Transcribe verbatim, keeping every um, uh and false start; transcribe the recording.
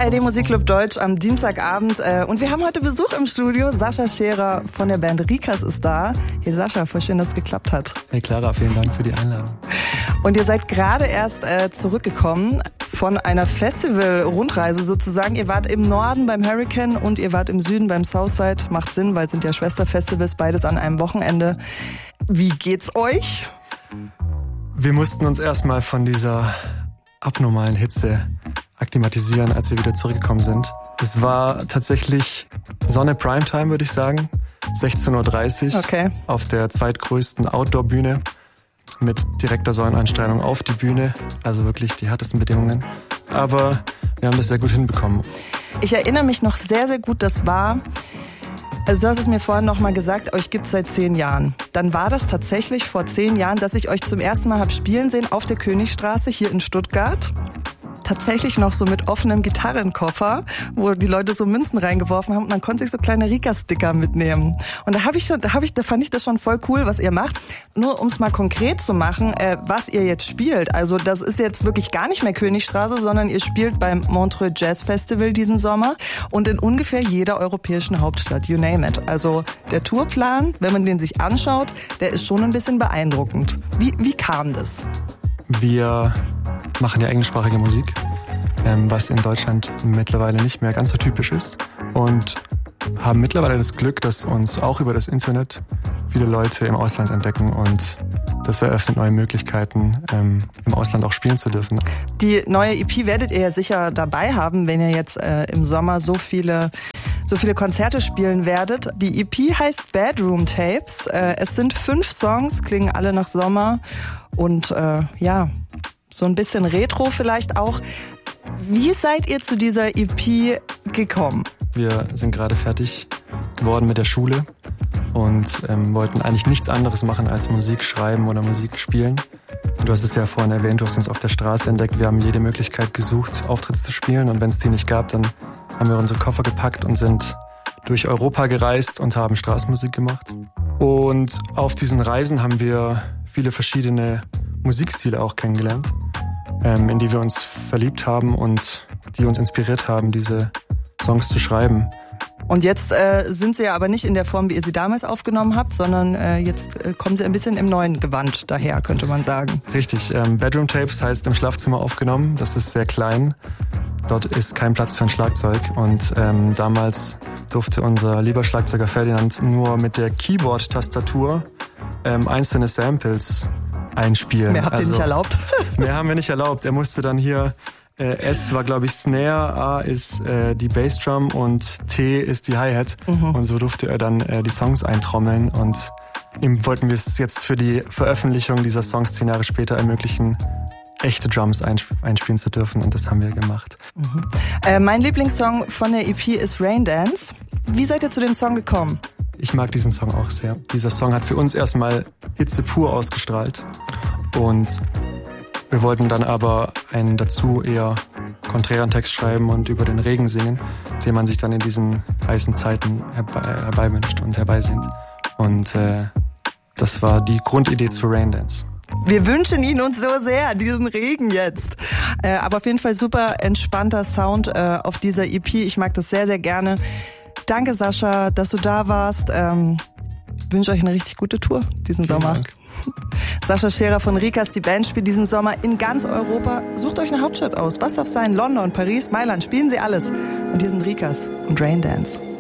A R D Musikclub Deutsch am Dienstagabend und wir haben heute Besuch im Studio. Sascha Scherer von der Band Rikas ist da. Hey Sascha, voll schön, dass es geklappt hat. Hey Clara, vielen Dank für die Einladung. Und ihr seid gerade erst äh, zurückgekommen von einer Festival-Rundreise sozusagen. Ihr wart im Norden beim Hurricane und ihr wart im Süden beim Southside. Macht Sinn, weil es sind ja Schwesterfestivals, beides an einem Wochenende. Wie geht's euch? Wir mussten uns erstmal von dieser abnormalen Hitze akklimatisieren, als wir wieder zurückgekommen sind. Es war tatsächlich Sonne Primetime, würde ich sagen. sechzehn Uhr dreißig okay. Auf der zweitgrößten Outdoor-Bühne mit direkter Sonneneinstrahlung auf die Bühne. Also wirklich die härtesten Bedingungen. Aber wir haben das sehr gut hinbekommen. Ich erinnere mich noch sehr, sehr gut, das war... Also du hast es mir vorhin nochmal gesagt, euch gibt's seit zehn Jahren. Dann war das tatsächlich vor zehn Jahren, dass ich euch zum ersten Mal habe spielen sehen auf der Königstraße hier in Stuttgart. Tatsächlich noch so mit offenem Gitarrenkoffer, wo die Leute so Münzen reingeworfen haben und man konnte sich so kleine Rika-Sticker mitnehmen. Und da habe ich schon, da habe ich, da fand ich das schon voll cool, was ihr macht. Nur um es mal konkret zu machen, äh, was ihr jetzt spielt. Also das ist jetzt wirklich gar nicht mehr Königstraße, sondern ihr spielt beim Montreux Jazz Festival diesen Sommer und in ungefähr jeder europäischen Hauptstadt, you name it. Also der Tourplan, wenn man den sich anschaut, der ist schon ein bisschen beeindruckend. Wie, wie kam das? Wir machen ja englischsprachige Musik, ähm, was in Deutschland mittlerweile nicht mehr ganz so typisch ist und haben mittlerweile das Glück, dass uns auch über das Internet viele Leute im Ausland entdecken und das eröffnet neue Möglichkeiten, ähm, im Ausland auch spielen zu dürfen. Die neue E P werdet ihr ja sicher dabei haben, wenn ihr jetzt äh, im Sommer so viele so viele Konzerte spielen werdet. Die E P heißt Bedroom Tapes. Äh, es sind fünf Songs, klingen alle nach Sommer und äh, ja, so ein bisschen Retro vielleicht auch. Wie seid ihr zu dieser E P gekommen? Wir sind gerade fertig geworden mit der Schule und ähm, wollten eigentlich nichts anderes machen als Musik schreiben oder Musik spielen. Du hast es ja vorhin erwähnt, du hast uns auf der Straße entdeckt. Wir haben jede Möglichkeit gesucht, Auftritte zu spielen und wenn es die nicht gab, dann haben wir unsere Koffer gepackt und sind durch Europa gereist und haben Straßenmusik gemacht. Und auf diesen Reisen haben wir viele verschiedene Musikstile auch kennengelernt, ähm, in die wir uns verliebt haben und die uns inspiriert haben, diese Songs zu schreiben. Und jetzt äh, sind sie ja aber nicht in der Form, wie ihr sie damals aufgenommen habt, sondern äh, jetzt äh, kommen sie ein bisschen im neuen Gewand daher, könnte man sagen. Richtig, ähm, Bedroom Tapes heißt im Schlafzimmer aufgenommen, das ist sehr klein. Dort ist kein Platz für ein Schlagzeug und ähm, damals durfte unser lieber Schlagzeuger Ferdinand nur mit der Keyboard-Tastatur ähm, einzelne Samples einspielen. Mehr habt ihr also, nicht erlaubt? Mehr haben wir nicht erlaubt. Er musste dann hier, äh, S war glaube ich Snare, A ist äh, die Bassdrum und T ist die Hi-Hat. Mhm. Und so durfte er dann äh, die Songs eintrommeln und ihm wollten wir es jetzt für die Veröffentlichung dieser Songs zehn Jahre später ermöglichen, echte Drums einsp- einspielen zu dürfen und das haben wir gemacht. Mhm. Äh, mein Lieblingssong von der E P ist Rain Dance. Wie seid ihr zu dem Song gekommen? Ich mag diesen Song auch sehr. Dieser Song hat für uns erstmal Hitze pur ausgestrahlt und wir wollten dann aber einen dazu eher konträren Text schreiben und über den Regen singen, den man sich dann in diesen heißen Zeiten herbe- herbeiwünscht und herbeisehnt. Und äh, das war die Grundidee zu Rain Dance. Wir wünschen ihn uns so sehr, diesen Regen jetzt. Äh, aber auf jeden Fall super entspannter Sound äh, auf dieser E P. Ich mag das sehr, sehr gerne. Danke, Sascha, dass du da warst. Ähm, ich wünsche euch eine richtig gute Tour diesen Vielen Sommer. Dank. Sascha Scherer von Rikas, die Band spielt diesen Sommer in ganz Europa. Sucht euch eine Hauptstadt aus. Was darf sein? London, Paris, Mailand, spielen sie alles. Und hier sind Rikas und Rain Dance.